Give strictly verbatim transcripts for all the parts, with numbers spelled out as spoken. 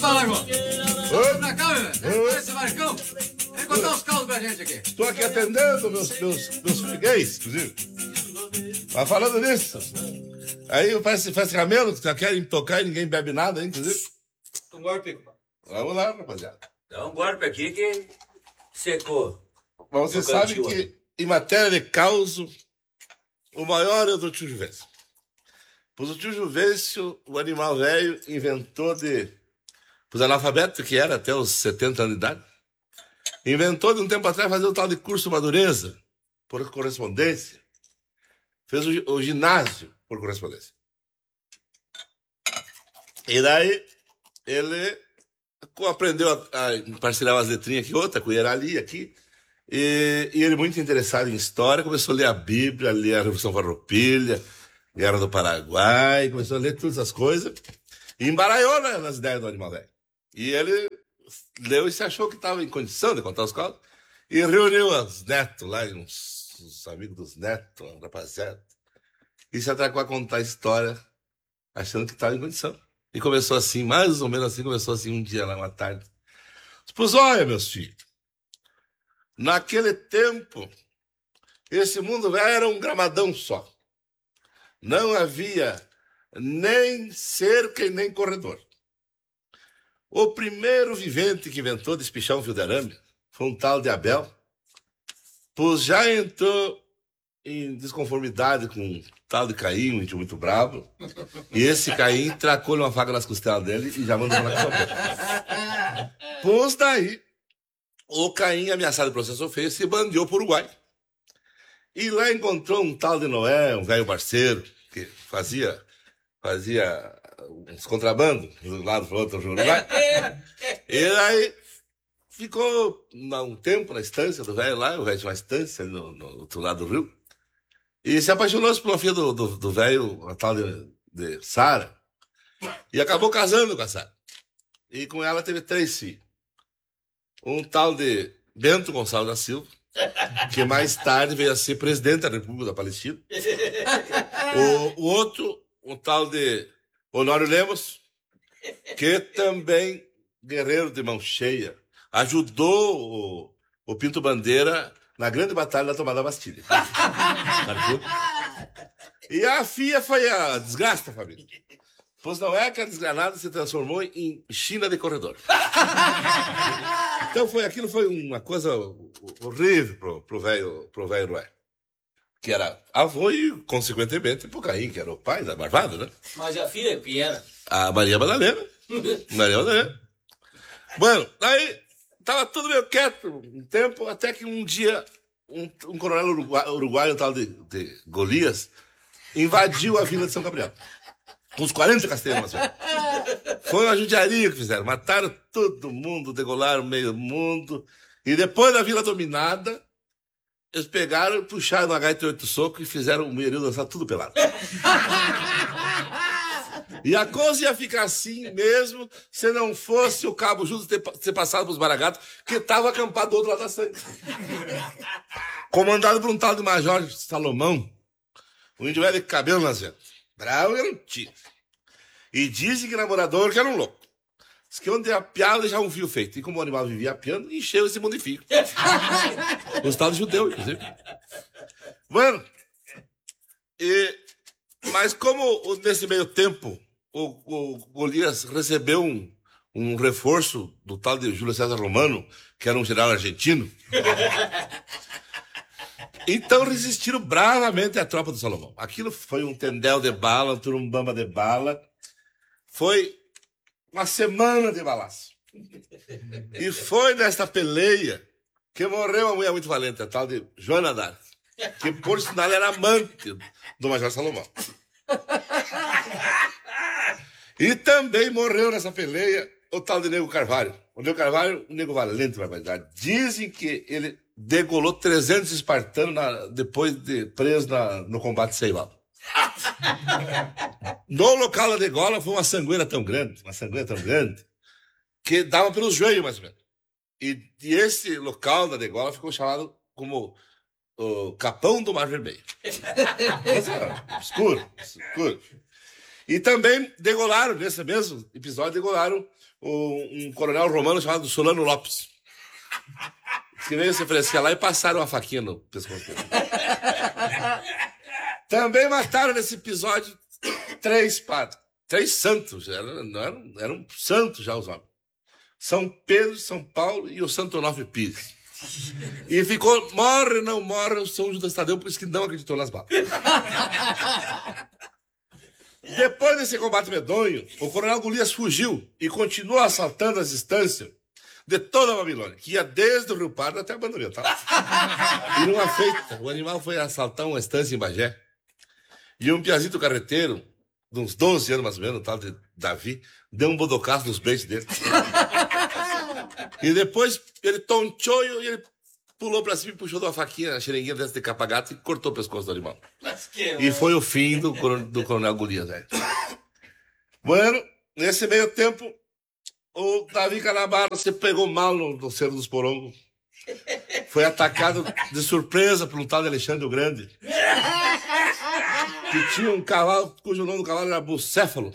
Opa, Marcão. Oi, pra cá, meu velho. Esse Marcão. Vem contar os calos pra gente aqui. Estou aqui atendendo meus, meus, meus freguês, inclusive. Mas falando nisso, aí parece, parece camelo, que querem tocar e ninguém bebe nada, hein, inclusive. Um golpe. Vamos lá, rapaziada. Dá um golpe aqui que secou. Mas você sabe que, em matéria de causo, o maior é o do tio Juvencio. Pois o tio Juvencio, o animal velho, inventou de... Pois analfabeto que era até os setenta anos de idade, inventou de um tempo atrás fazer o tal de curso madureza, por correspondência. Fez o, o ginásio por correspondência. E daí, ele aprendeu a, a parcelar umas letrinhas aqui, outra, com ali, aqui. E, e ele, muito interessado em história, começou a ler a Bíblia, a ler a Revolução Farroupilha, Guerra do Paraguai, começou a ler todas essas coisas. E embaralhou, né, nas ideias do animal velho. E ele leu e se achou que estava em condição de contar os casos. E reuniu os netos lá, uns, os amigos dos netos, um rapaziada. E se atracou a contar a história, achando que estava em condição. E começou assim, mais ou menos assim, começou assim um dia lá, uma tarde. Pois olha, meus filhos, naquele tempo, esse mundo velho era um gramadão só. Não havia nem cerca e nem corredor. O primeiro vivente que inventou de espichar um fio de arame foi um tal de Abel, pois já entrou em desconformidade com um tal de Caim, um índio muito bravo, e esse Caim tracou-lhe uma faca nas costelas dele e já mandou falar com a boca. Pois daí, o Caim, ameaçado de processo feio, se bandeou para o Uruguai. E lá encontrou um tal de Noé, um velho parceiro, que fazia, fazia uns contrabandos de um lado para o outro no Uruguai. E aí ficou um tempo na estância do velho lá, o velho tinha uma estância no, no outro lado do rio, e se apaixonou pela filha do, do, do velho, a tal de, de Sara, e acabou casando com a Sara. E com ela teve três filhos. Um tal de Bento Gonçalves da Silva, que mais tarde veio a ser presidente da República da Palestina. O, o outro, um tal de Honório Lemos, que também, guerreiro de mão cheia, ajudou o, o Pinto Bandeira na grande batalha da tomada da Bastilha. E a filha foi a desgraça da família. Pois não é que a desgranada se transformou em China de corredor. Então foi, aquilo foi uma coisa horrível pro, pro velho pro velho Noé. Que era avô e, consequentemente, pro Caim, que era o pai da Marvada, né? Mas a filha, quem era? A Maria Madalena. Maria Madalena. Bueno, aí tava tudo meio quieto um tempo, até que um dia um, um coronel uruguaio, uruguaio, um tal de, de Golias, invadiu a vila de São Gabriel. Com uns quarenta castelos, mas foi uma judiaria que fizeram. Mataram todo mundo, degolaram meio mundo. E depois da vila dominada, eles pegaram, puxaram uma gaita de oito socos e fizeram o Meiril dançar tudo pelado. E a coisa ia ficar assim mesmo se não fosse o Cabo Justo ter, ter passado pros Baragatos, que estava acampado do outro lado da sangue. Comandado por um tal de Major Salomão, um índio velho de cabelo nas ventas. Bravo era um tio. E dizem que namorador que era um louco. Diz que onde apiava deixava um fio feito. E como o animal vivia apiando, encheu esse mundo de fio. Os tal de judeu, inclusive. Mano, e, mas como nesse meio tempo o, o Golias recebeu um, um reforço do tal de Júlio César Romano, que era um general argentino, então resistiram bravamente à tropa do Salomão. Aquilo foi um tendel de bala, um turumbamba de bala. Foi uma semana de balaço. E foi nesta peleia que morreu uma mulher muito valente, a tal de Joana d'Arc, que por sinal era amante do Major Salomão. E também morreu nessa peleia o tal de Nego Carvalho. O Nego Carvalho, um nego valente, na verdade. Dizem que ele degolou trezentos espartanos na, depois de preso na, no combate de Ceibal. No local da degola foi uma sangueira tão grande, uma sangueira tão grande, que dava pelos joelhos, mais ou menos. E, e esse local da degola ficou chamado como o Capão do Mar Vermelho. Escuro, escuro. E também degolaram, nesse mesmo episódio, degolaram um coronel romano chamado Solano Lopes. Que veio se oferecer lá e passaram uma faquinha no pescoço dele. Também mataram nesse episódio três padres. Três santos. Eram, não eram, eram santos já os homens. São Pedro, São Paulo e o Santo Onofre Pires. E ficou, morre, não morre, o São Judas Tadeu, por isso que não acreditou nas balas. Depois desse combate medonho, o coronel Golias fugiu e continuou assaltando as estâncias de toda a Babilônia, que ia desde o Rio Pardo até a Banda Oriental. E numa feita, o animal foi assaltar uma estância em Bagé. E um piazito carreteiro, de uns doze anos mais ou menos, tal de Davi, deu um bodocaço nos peitos dele. E depois ele tonchou e ele pulou pra cima e puxou de uma faquinha, a xeringuinha dessa de capa-gato e cortou o pescoço do animal. E foi o fim do, do coronel Golias, velho. Bueno, nesse meio tempo, o Davi Canabaro se pegou mal no, no Cerro dos Porongos. Foi atacado de surpresa por um tal de Alexandre o Grande, que tinha um cavalo, cujo nome do cavalo era Bucéfalo.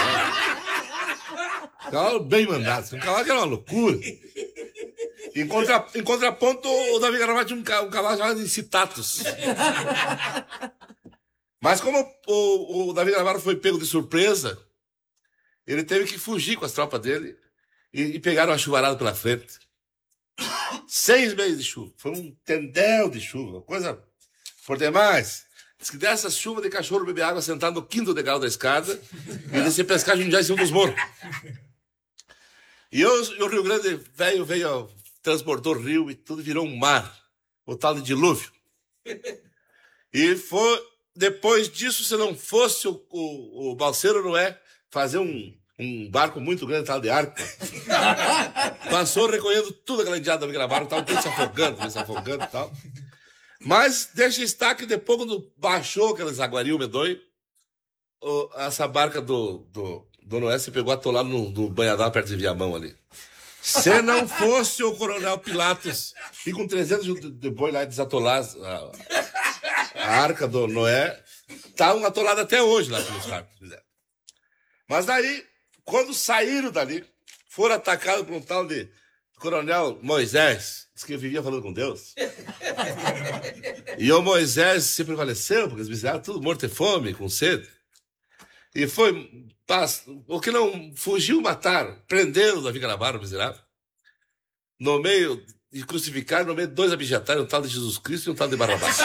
Um cavalo bem mandado, um cavalo que era uma loucura. Em, contra, em contraponto, o Davi Canabaro tinha um, um cavalo chamado Citatus. Mas como o, o Davi Canabaro foi pego de surpresa, ele teve que fugir com as tropas dele e, e pegaram uma chuvarada pela frente. Seis meses de chuva. Foi um tendel de chuva. Coisa por demais. Diz que dessa chuva de cachorro beber água sentado no quinto degrau da escada e descer pescar jundiar em cima dos morros. E, eu, e o Rio Grande veio, veio, transportou o rio e tudo virou um mar. O tal de dilúvio. E foi, depois disso, se não fosse o, o, o Balseiro Noé fazer um, um barco muito grande, tal de arco, passou recolhendo tudo aquela indiada da Migrabar, estava tudo se afogando, se afogando e tal. Mas deixa estar que depois, quando baixou aqueles aguarios medonhos, essa barca do, do, do Noé se pegou atolado no, no banhadão perto de Viamão ali. Se não fosse o coronel Pilatos e com trezentos de boi lá desatolar a, a arca do Noé, estavam atolados até hoje lá pelos caras. Mas daí, quando saíram dali, foram atacados por um tal de coronel Moisés, que vivia falando com Deus. E o Moisés se prevaleceu, porque eles vieram tudo morto de fome, com sede. E foi, o que não fugiu, mataram, prenderam o Davi Canabaro, miserável, no meio, e crucificaram no meio de dois abjetários, um tal de Jesus Cristo e um tal de Barrabás.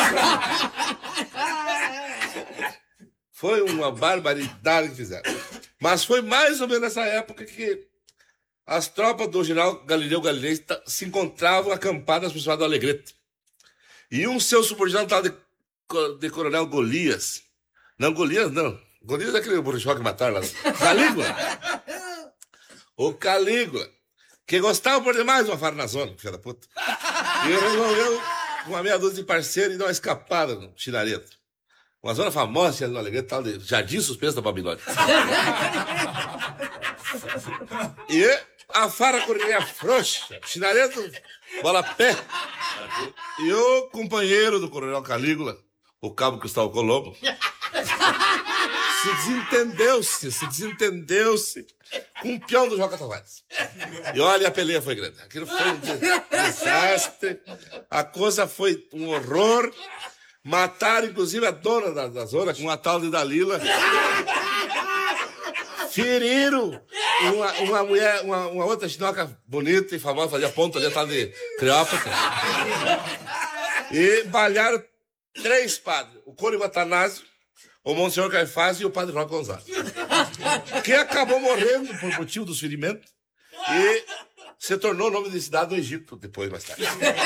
Foi uma barbaridade que fizeram. Mas foi mais ou menos nessa época que as tropas do general Galileu Galilei se encontravam acampadas por cima do Alegrete. E um seu subordinado tal de, de coronel Golias. Não, Golias não. Golias é aquele burrichó que mataram lá. Calígula. O Calígula. Que gostava por demais de uma farnazona, filha da puta. E resolveu, com uma meia dúzia de parceiro, e dar uma escapada no Chinareto. Uma zona famosa, tinha no Alegrete, tal de Jardim Suspenso da Babilônia. E a farra correria frouxa, Chinareto, bola pé. E o companheiro do coronel Calígula, o cabo Cristóvão Colombo, se desentendeu-se, se desentendeu-se com o peão do Joca Tavares. E olha, a peleia foi grande. Aquilo foi um desastre. A coisa foi um horror. Mataram, inclusive, a dona da, da zona, uma tal de Dalila. Feriram uma, uma mulher, uma, uma outra chinoca bonita e famosa, fazia ponto ali, a tal de Cleópatra. E balharam três padres. O Cônigo Atanásio, o Monsenhor Caifás e o Padre Roque Gonzaga. Que acabou morrendo por motivo dos ferimentos e se tornou nome de cidade no Egito, depois, mais tarde.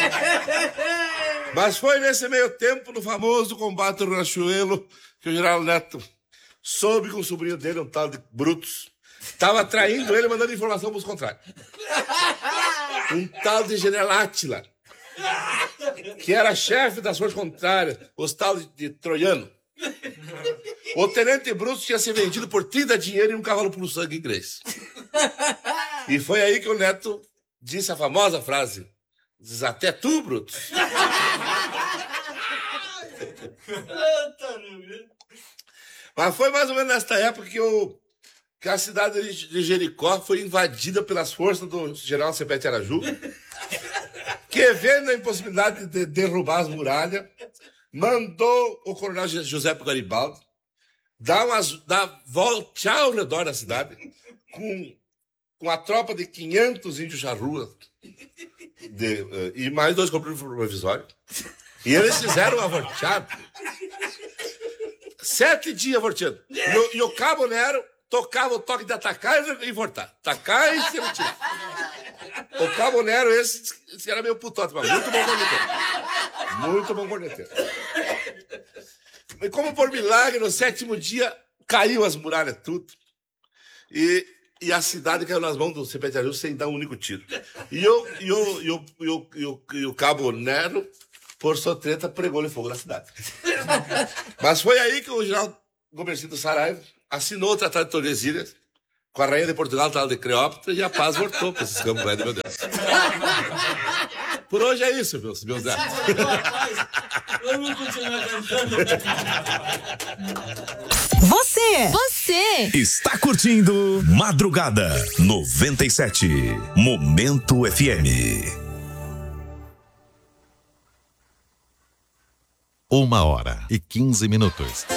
Mas foi nesse meio tempo, no famoso combate do Riachuelo, que o general Neto soube que o sobrinho dele, um tal de Brutus, estava traindo ele, mandando informação para os contrários. Um tal de general Átila, que era chefe das forças contrárias, os tal de, de Troiano. O tenente Brutus tinha se vendido por trinta dinheiro e um cavalo puro sangue inglês. E foi aí que o Neto disse a famosa frase: diz até tu, Brutus. Mas foi mais ou menos nesta época que o, que a cidade de Jericó foi invadida pelas forças do general Sepete Araju, que, vendo a impossibilidade de derrubar as muralhas, mandou o coronel José Garibaldi dar, umas, dar volta ao redor da cidade com, com a tropa de quinhentos índios charruas de, uh, e mais dois companheiros provisórios. E eles fizeram uma volteada. Sete dias volteando. E, o- e o Cabo Nero tocava o toque de atacar e voltar. Atacar e se retirar. O Cabo Nero, esse, esse era meio putote, mas muito bom corneteiro. Muito bom corneteiro. E como por milagre, no sétimo dia, caiu as muralhas tudo. E, e a cidade caiu nas mãos do Sepete Araju sem dar um único tiro. E o, e o, e o, e o, e o, e o Cabo Nero, por sua treta, pregou-lhe fogo na cidade. Mas foi aí que o general Gomercindo Saraiva assinou o Tratado de Tordesilhas com a rainha de Portugal, tal de Cleópatra, e a paz voltou para esses campos velhos, meu Deus. Por hoje é isso, meus, meus netos. Vamos continuar cantando. Você, você Está curtindo Madrugada noventa e sete. Momento F M. Uma hora e quinze minutos.